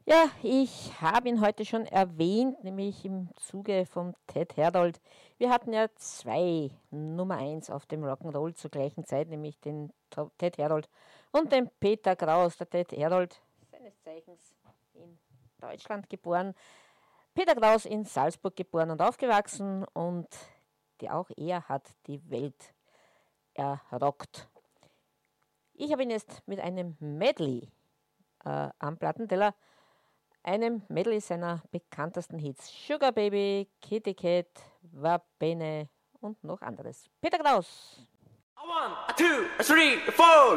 Ja, ich habe ihn heute schon erwähnt, nämlich im Zuge von Ted Herold. Wir hatten ja zwei Nummer eins auf dem Rock'n'Roll zur gleichen Zeit, nämlich den Ted Herold und den Peter Kraus. Der Ted Herold, seines Zeichens in Deutschland geboren, Peter Kraus in Salzburg geboren und aufgewachsen, und auch er hat die Welt errockt. Ich habe ihn jetzt mit einem Medley am Plattenteller, einem Medley seiner bekanntesten Hits: Sugar Baby, Kitty Cat, Va Bene und noch anderes. Peter Kraus. One, two, three, four.